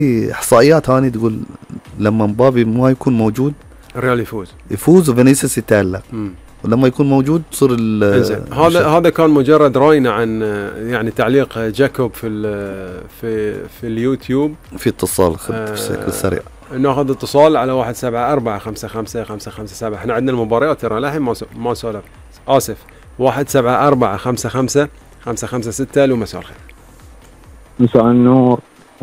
احصائيات هاني تقول لما مبابي ما يكون موجود الريال يفوز وفينيسيوس يتألق، ولما يكون موجود تصير هذا كان مجرد راينا عن يعني تعليق جاكوب في اليوتيوب. في اتصال بشكل سريع، ناخذ اتصال على 174555557. احنا عندنا المباريات ترى للحين ما سولف. اسف 174555556. لو مساء الخير. مساء النور.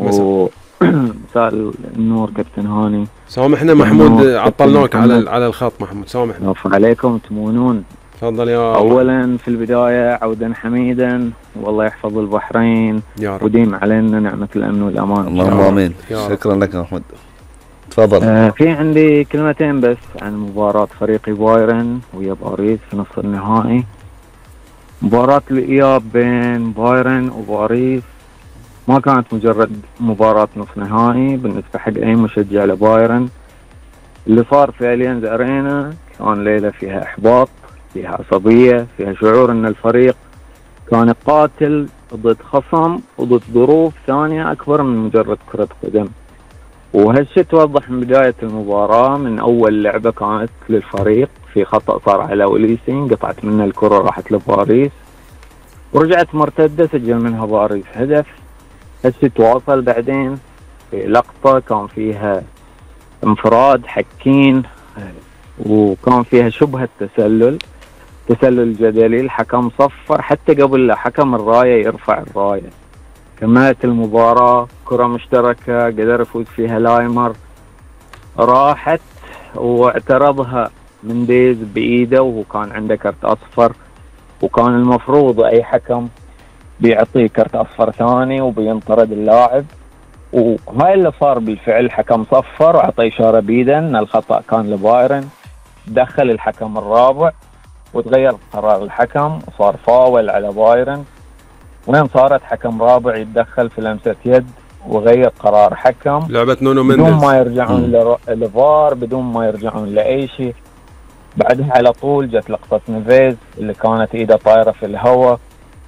مساء النور كابتن هاني. سامحنا محمود عطلناك على الخط. محمود سامحنا. عفوا عليكم تمونون. تفضل يا اولا في البدايه عودا حميدا والله يحفظ البحرين وديم علينا نعمه الامن والامان. اللهم امين. شكرا لك يا محمود. تفضل. في عندي كلمتين بس عن مباراه فريقي بايرن ويا باريس في نصف النهائي. مباراه الاياب بين بايرن وباريس ما كانت مجرد مباراة نصف نهائي بالنسبة حق أي مشجع لبايرن. اللي صار في أليانز أرينا كان ليلة فيها إحباط، فيها عصبية، فيها شعور أن الفريق كان قاتل ضد خصم وضد ظروف ثانية أكبر من مجرد كرة قدم. وهالشيء توضح من بداية المباراة. من أول لعبة كانت للفريق في خطأ صار على أوليسي، قطعت منه الكرة راحت لباريس ورجعت مرتدة سجل منها باريس هدف. هالشيء تواصل بعدين في لقطة كان فيها انفراد حكين وكان فيها شبهة تسلل جدلي. الحكم صفر حتى قبل حكم الراية يرفع الراية. كملت المباراة كرة مشتركة قدر يفوز فيها لايمر، راحت واعترضها منديز بإيده وهو كان عنده كرت أصفر، وكان المفروض أي حكم بيعطيه كرت أصفر ثاني وبينطرد اللاعب. وهاي اللي صار بالفعل. الحكم صفر وعطى إشارة بيده أن الخطأ كان لبايرن. دخل الحكم الرابع وتغير قرار الحكم وصار فاول على بايرن. وين صارت حكم رابع يتدخل في لمسة يد وغير قرار حكم. لعبة نونو مندز بدون ما يرجعون لفار، بدون ما يرجعون لأي شيء. بعدها على طول جت لقطة نيفيز اللي كانت إيده طايرة في الهواء،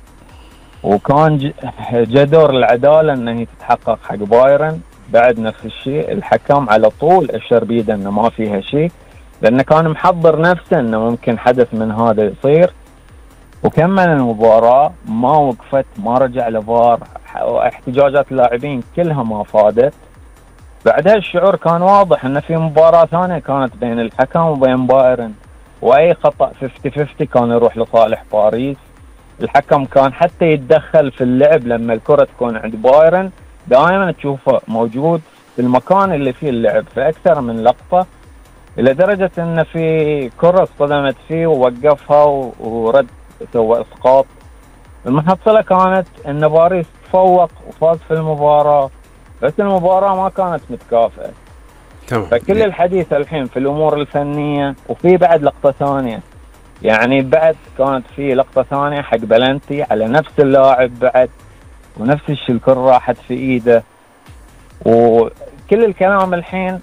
وكان جدور العدالة أنه تتحقق حق بايرن. بعد نفس الشيء الحكم على طول أشر بيده أنه ما فيها شيء، لأنه كان محضر نفسه أنه ممكن حدث من هذا يصير. وكمل المباراة ما وقفت، ما رجع لفار. احتجاجات اللاعبين كلها ما فادت. بعدها الشعور كان واضح أنه في مباراة ثانية كانت بين الحكم وبين بايرن، وأي خطأ 50-50 كان يروح لصالح باريس. الحكم كان حتى يتدخل في اللعب لما الكرة تكون عند بايرن، دائما تشوفه موجود في المكان اللي فيه اللعب في أكثر من لقطة، إلى درجة أن في كرة اصطدمت فيه ووقفها ورد سوى إسقاط. المحصلة كانت أن باريس تفوق وفاز في المباراة، بس المباراة ما كانت متكافئة. فكل الحديث الحين في الأمور الفنية. وفي بعد لقطة ثانية، يعني بعد كانت في لقطة ثانية حق بلنتي على نفس اللاعب بعد، ونفس الشيء الكرة راحت في إيده. وكل الكلام الحين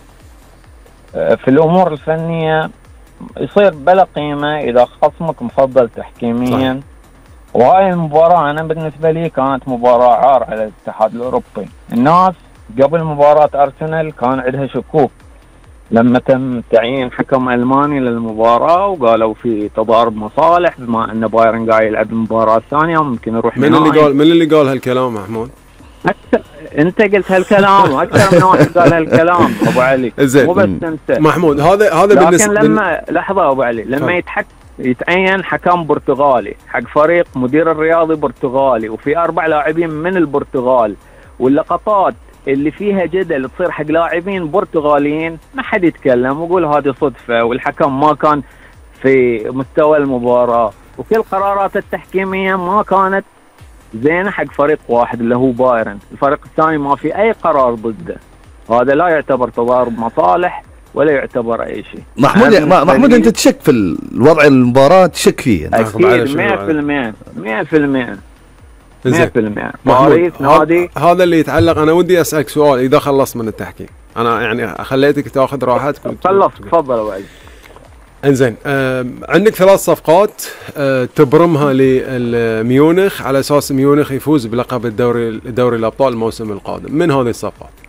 في الأمور الفنية يصير بلا قيمة إذا خصمك مفضل تحكيميا. وهاي المباراة أنا بالنسبة لي كانت مباراة عار على الاتحاد الأوروبي. الناس قبل مباراة أرسنال كان عندها شكوك لما تم تعيين حكم ألماني للمباراة، وقالوا في تضارب مصالح بما أن بايرن قاعد يلعب المباراة الثانية وممكن يروح من اللي قال هالكلام محمود؟ انت قلت هالكلام واكثر من واحد قال هالكلام ابو علي. مو بس انت محمود. هذا بالنسبه لما لحظه ابو علي، لما يتعين حكم برتغالي حق فريق مدير الرياضي برتغالي وفي 4 لاعبين من البرتغال، واللقطات اللي فيها جدل تصير حق لاعبين برتغاليين، ما حد يتكلم ويقول هذه صدفه والحكم ما كان في مستوى المباراه، وكل قرارات التحكيميه ما كانت زينه حق فريق واحد اللي هو بايرن. الفريق الثاني ما في اي قرار ضده. هذا لا يعتبر تضارب مصالح ولا يعتبر اي شيء. محمود انت تشك في الوضع المباراه، تشك فيه؟ اكيد 100%. 100% باريس نادي. هذا اللي يتعلق. انا ودي اسالك سؤال اذا خلصت من التحكيم. انا يعني خليتك تاخذ راحتك. خلص تفضل ابو علي. انزين، عندك 3 صفقات تبرمها لميونخ على اساس ميونخ يفوز بلقب الدوري الابطال الموسم القادم. من هذه الصفقات؟